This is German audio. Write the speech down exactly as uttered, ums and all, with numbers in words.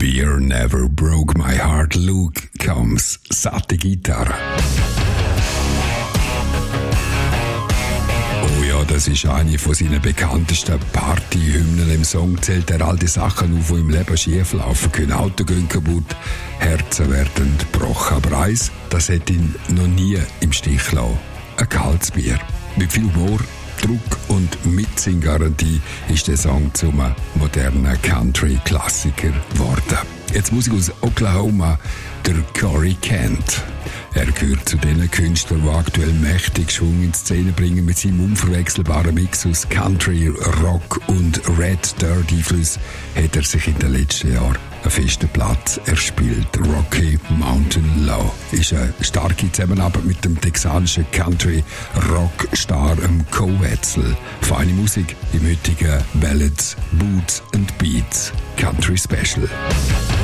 Beer never broke my heart, Luke Combs, satte Gitarre. Oh ja, das ist eine von seinen bekanntesten Partyhymnen. Im Song zählt er all die Sachen auf, die im Leben schieflaufen können. Autos gehen kaputt, Herzen werden gebrochen. Aber eins, das hat ihn noch nie im Stich gelassen. Ein kaltes Bier. Mit viel Humor, Druck und Mitsinggarantie ist der Song zum modernen Country-Klassiker geworden. Jetzt Musik aus Oklahoma, der Corey Kent. Er gehört zu den Künstlern, die aktuell mächtig Schwung in die Szene bringen. Mit seinem unverwechselbaren Mix aus Country, Rock und Red Dirt Einfluss hat er sich in den letzten Jahren einen festen Platz erspielt. Rocky Mountain Low ist eine starke Zusammenarbeit mit dem texanischen Country-Rockstar Cole Wetzel. Feine Musik im heutigen Ballads, Boots and Beats Country Special.